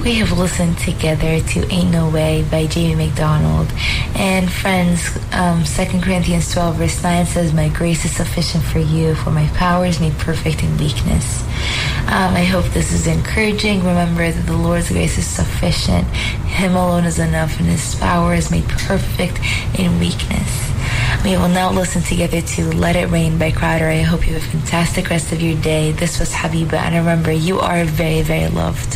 We have listened together to Ain't No Way by Jamie McDonald. And friends, 2 Corinthians 12 verse 9 says, my grace is sufficient for you, for my power is made perfect in weakness. I hope this is encouraging. Remember that the Lord's grace is sufficient. Him alone is enough, and His power is made perfect in weakness. We will now listen together to Let It Rain by Crowder. I hope you have a fantastic rest of your day. This was Habiba, and remember, you are very, very loved.